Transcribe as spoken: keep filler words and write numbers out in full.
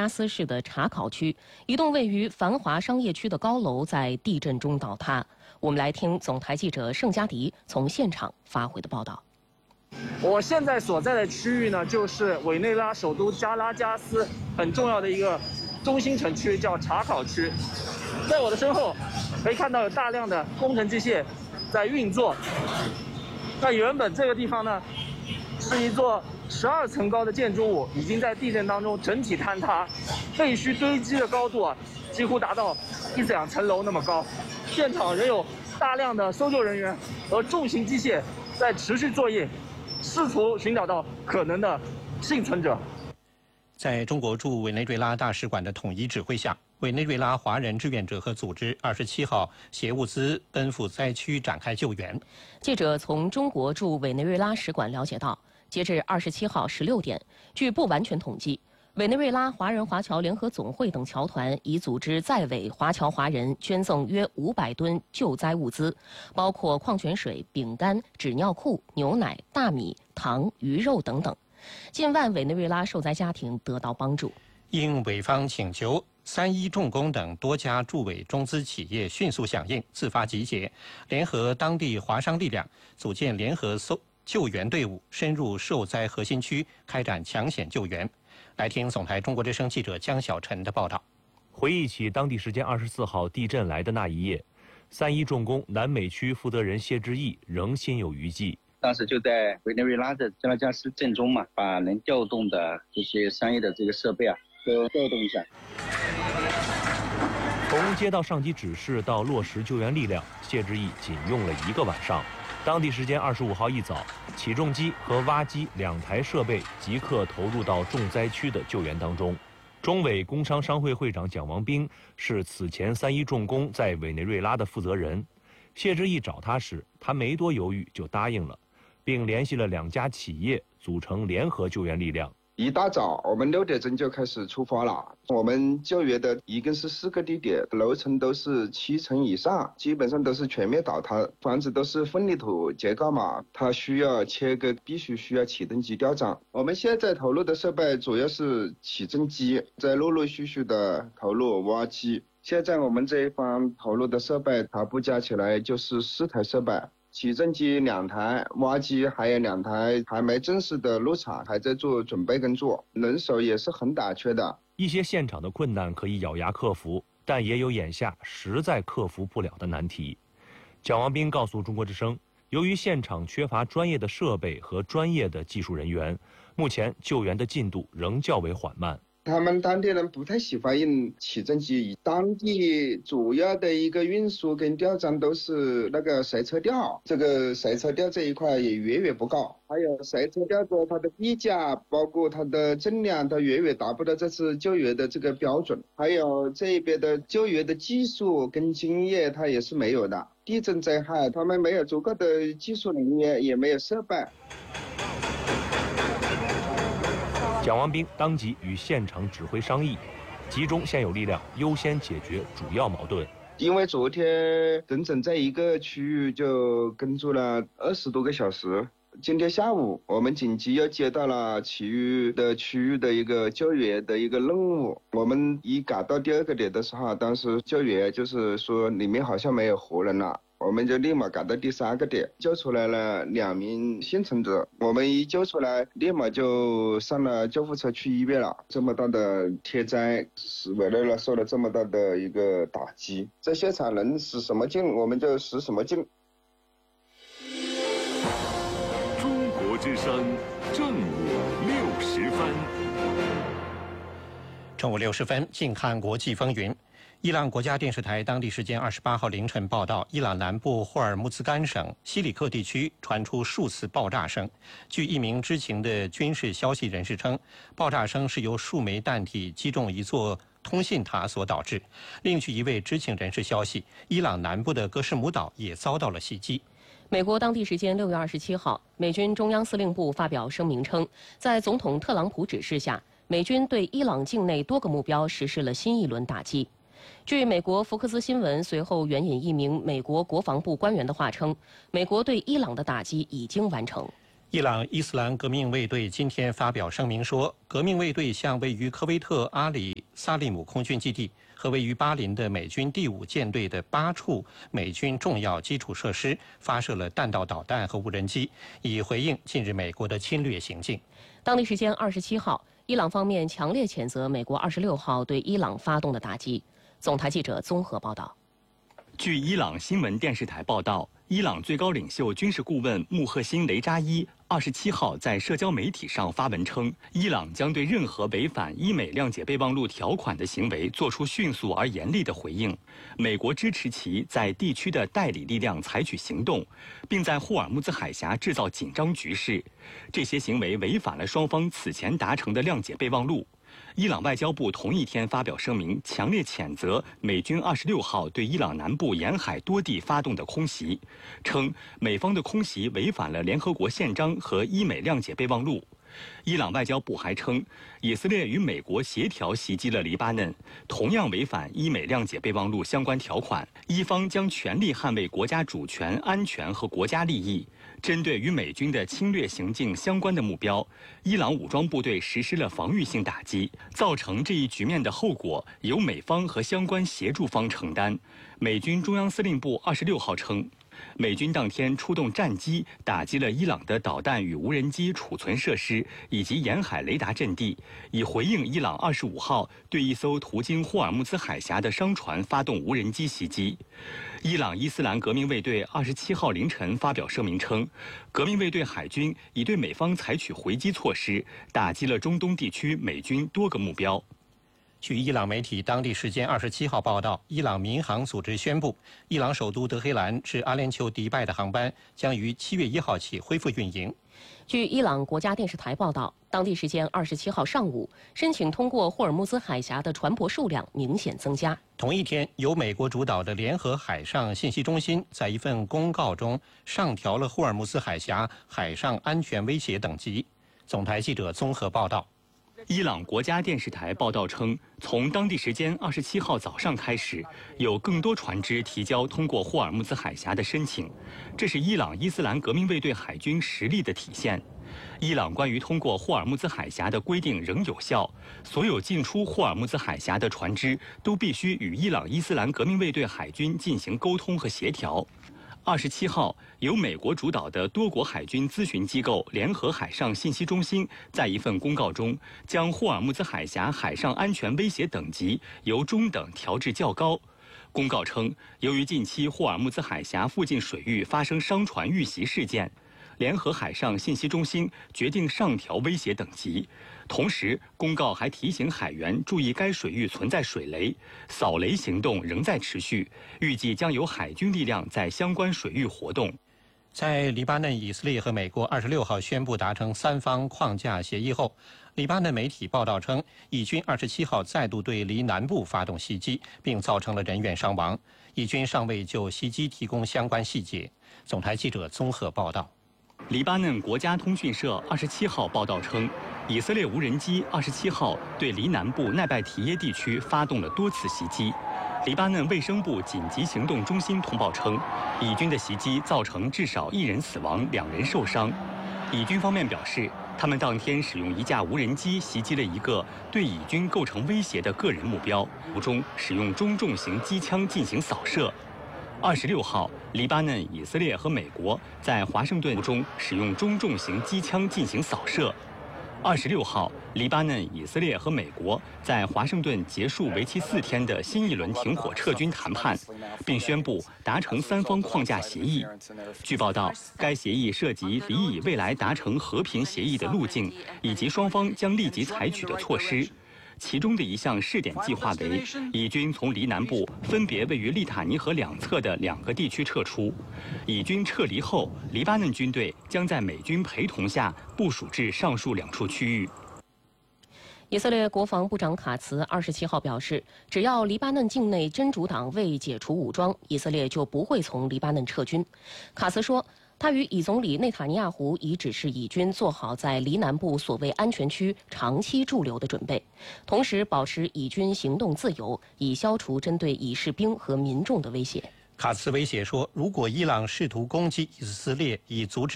加斯市的查考区，一栋位于繁华商业区的高楼在地震中倒塌。我们来听总台记者盛佳迪从现场发回的报道。 我现在所在的区域呢，就是委内瑞拉首都加拉加斯很重要的一个中心城区，叫查考区。在我的身后，可以看到有大量的工程机械在运作。那原本这个地方呢，是一座十二层高的建筑物，已经在地震当中整体坍塌，废墟堆积的高度啊，几乎达到一两层楼那么高。现场仍有大量的搜救人员和重型机械在持续作业，试图寻找到可能的幸存者。 在中国驻委内瑞拉大使馆的统一指挥下，委内瑞拉华人志愿者和组织二十七号携物资奔赴灾区展开救援。 记者从中国驻委内瑞拉使馆了解到，截至二十七号十六点，据不完全统计，委内瑞拉华人华侨联合总会等侨团已组织在委华侨华人捐赠约五百吨救灾物资，包括矿泉水、饼干、纸尿裤、牛奶、大米、糖、鱼肉等等。近万委内瑞拉受灾家庭得到帮助。 应委方请求，三一重工等多家驻委中资企业迅速响应，自发集结，联合当地华商力量，组建联合搜救援队伍，深入受灾核心区，开展抢险救援。来听总台中国之声记者江小晨的报道。 回忆起当地时间二十四号地震来的那一夜，三一重工南美区负责人谢志毅仍心有余悸。 当时就在委内瑞拉的加拉加斯震中嘛，把能调动的这些商业的这个设备啊，都调动一下。 从接到上级指示到落实救援力量，谢志毅仅用了一个晚上。当地时间二十五号一早，起重机和挖机两台设备即刻投入到重灾区的救援当中。中委工商商会会长蒋王兵是此前三一重工在委内瑞拉的负责人。谢志毅找他时，他没多犹豫就答应了，并联系了两家企业，组成联合救援力量。 一大早，我们六点钟就开始出发了。我们救援的一共是四个地点，楼层都是七层以上，基本上都是全面倒塌，房子都是混凝土结构嘛，它需要切割，必须需要起重机吊装。我们现在投入的设备主要是起重机，在陆陆续续的投入挖机。现在我们这一方投入的设备，它不加起来就是四台设备。起重机两台，挖机还有两台，还没正式的入场，还在做准备工作，人手也是很短缺的。 一些现场的困难可以咬牙克服，但也有眼下实在克服不了的难题。蒋王兵告诉中国之声，由于现场缺乏专业的设备和专业的技术人员，目前救援的进度仍较为缓慢。 他们当地人不太喜欢用起重机，当地主要的一个运输跟吊装都是那个随车吊，这个随车吊这一块也远远不够，还有随车吊的它的地价，包括它的重量，它远远达不到这次救援的这个标准，还有这边的救援的技术跟经验它也是没有的。地震灾害，他们没有足够的技术人员，也没有设备。 蒋王兵当即与现场指挥商议，集中现有力量，优先解决主要矛盾。 因为昨天整整在一个区域就工作了二十多个小时，今天下午我们紧急又接到了其余的区域的一个救援的一个任务。我们一赶到第二个点的时候，当时救援就是说里面好像没有活人了，我们就立马赶到第三个点，救出来了两名幸存者。我们一救出来，立马就上了救护车去医院了。这么大的天灾，使委内瑞拉受了这么大的一个打击，在现场能使什么劲，我们就使什么劲。 中国之声，正午六十分。 正午六十分，近看国际风云。伊朗国家电视台当地时间二十八号凌晨报道，伊朗南部霍尔木兹干省西里克地区传出数次爆炸声。据一名知情的军事消息人士称，爆炸声是由数枚弹体击中一座通信塔所导致。另据一位知情人士消息，伊朗南部的格什姆岛也遭到了袭击。 美国当地时间六月二十七号，美军中央司令部发表声明称，在总统特朗普指示下，美军对伊朗境内多个目标实施了新一轮打击。据美国福克斯新闻随后援引一名美国国防部官员的话称，美国对伊朗的打击已经完成。 伊朗伊斯兰革命卫队今天发表声明说，革命卫队向位于科威特阿里萨利姆空军基地和位于巴林的美军第五舰队的八处美军重要基础设施发射了弹道导弹和无人机，以回应近日美国的侵略行径。 当地时间二十七号，伊朗方面强烈谴责美国二十六号对伊朗发动的打击。总台记者综合报道。 据伊朗新闻电视台报道，伊朗最高领袖军事顾问穆赫辛·雷扎伊二十七号在社交媒体上发文称，伊朗将对任何违反伊美谅解备忘录条款的行为做出迅速而严厉的回应。美国支持其在地区的代理力量采取行动，并在霍尔木兹海峡制造紧张局势。这些行为违反了双方此前达成的谅解备忘录。伊朗外交部同一天发表声明，强烈谴责美军二十六号对伊朗南部沿海多地发动的空袭，称美方的空袭违反了联合国宪章和伊美谅解备忘录。伊朗外交部还称，以色列与美国协调袭击了黎巴嫩，同样违反伊美谅解备忘录相关条款。伊方将全力捍卫国家主权、安全和国家利益。针对与美军的侵略行径相关的目标，伊朗武装部队实施了防御性打击，造成这一局面的后果由美方和相关协助方承担。美军中央司令部二十六号称，美军当天出动战机打击了伊朗的导弹与无人机储存设施以及沿海雷达阵地，以回应伊朗二十五号对一艘途经霍尔木兹海峡的商船发动无人机袭击。伊朗伊斯兰革命卫队二十七号凌晨发表声明称，革命卫队海军已对美方采取回击措施，打击了中东地区美军多个目标。 据伊朗媒体当地时间二十七号报道，伊朗民航组织宣布，伊朗首都德黑兰至阿联酋迪拜的航班将于七月一号起恢复运营。 据伊朗国家电视台报道，当地时间二十七号上午，申请通过霍尔木兹海峡的船舶数量明显增加。 同一天，由美国主导的联合海上信息中心在一份公告中上调了霍尔木兹海峡海上安全威胁等级。总台记者综合报道。 伊朗国家电视台报道称，从当地时间二十七号早上开始，有更多船只提交通过霍尔木兹海峡的申请，这是伊朗伊斯兰革命卫队海军实力的体现。伊朗关于通过霍尔木兹海峡的规定仍有效，所有进出霍尔木兹海峡的船只都必须与伊朗伊斯兰革命卫队海军进行沟通和协调。二十七号，由美国主导的多国海军咨询机构联合海上信息中心在一份公告中，将霍尔木兹海峡海上安全威胁等级由中等调至较高。公告称，由于近期霍尔木兹海峡附近水域发生商船遇袭事件，联合海上信息中心决定上调威胁等级。同时，公告还提醒海员注意该水域存在水雷，扫雷行动仍在持续，预计将有海军力量在相关水域活动。 在黎巴嫩、以色列和美国二十六号宣布达成三方框架协议后，黎巴嫩媒体报道称，以军二十七号再度对黎南部发动袭击，并造成了人员伤亡。以军尚未就袭击提供相关细节。总台记者综合报道。 黎巴嫩国家通讯社二十七号报道称，以色列无人机二十七号对黎南部奈拜提耶地区发动了多次袭击。黎巴嫩卫生部紧急行动中心通报称，以军的袭击造成至少一人死亡，两人受伤。以军方面表示，他们当天使用一架无人机袭击了一个对以军构成威胁的个人目标，途中使用中重型机枪进行扫射。二十六号，黎巴嫩、以色列和美国在华盛顿中使用中重型机枪进行扫射。二十六号，黎巴嫩、以色列和美国在华盛顿结束为期四天的新一轮停火撤军谈判，并宣布达成三方框架协议。据报道，该协议涉及拟以未来达成和平协议的路径，以及双方将立即采取的措施。其中的一项试点计划为，以军从黎南部分别位于利塔尼河两侧的两个地区撤出。以军撤离后，黎巴嫩军队将在美军陪同下部署至上述两处区域。 以色列国防部长卡茨二十七号表示，只要黎巴嫩境内真主党未解除武装，以色列就不会从黎巴嫩撤军。卡茨说，他与以总理内塔尼亚胡已指示以军做好在黎南部所谓安全区长期驻留的准备，同时保持以军行动自由，以消除针对以士兵和民众的威胁。 卡茨威胁说，如果伊朗试图攻击以色列以阻止